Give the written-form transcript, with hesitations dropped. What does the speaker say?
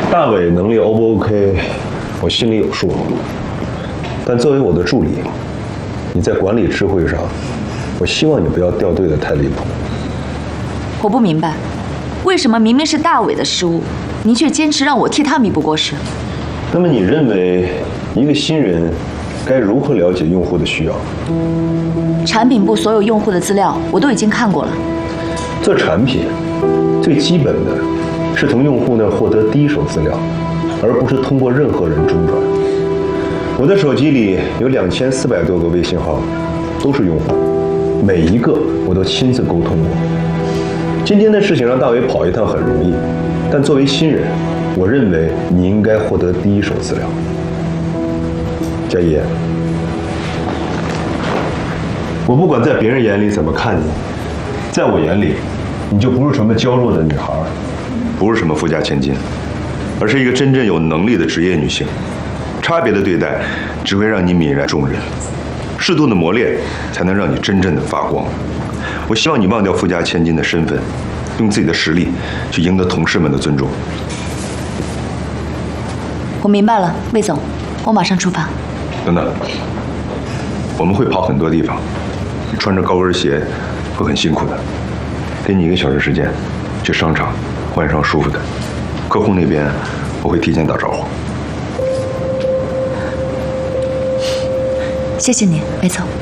大伟能力 O 不 OK， 我心里有数。但作为我的助理，你在管理智慧上，我希望你不要掉队的太离谱。 我不明白，为什么明明是大伟的失误，您却坚持让我替他弥补过失？ 那么你认为一个新人该如何了解用户的需要？ 产品部所有用户的资料我都已经看过了。 做产品最基本的是从用户那获得第一手资料，而不是通过任何人中转。我的手机里有2400多个微信号，都是用户，每一个我都亲自沟通过。今天的事情让大伟跑一趟很容易，但作为新人，我认为你应该获得第一手资料。佳怡，我不管在别人眼里怎么看你，在我眼里，你就不是什么娇弱的女孩，不是什么富家千金，而是一个真正有能力的职业女性。差别的对待只会让你泯然众人，适度的磨练才能让你真正的发光。我希望你忘掉富家千金的身份，用自己的实力去赢得同事们的尊重。 我明白了，魏总，我马上出发。 等等，我们会跑很多地方，你穿着高跟鞋会很辛苦的。给你1个小时时间，去商场换一双舒服的。客户那边我会提前打招呼。 谢谢您，魏总。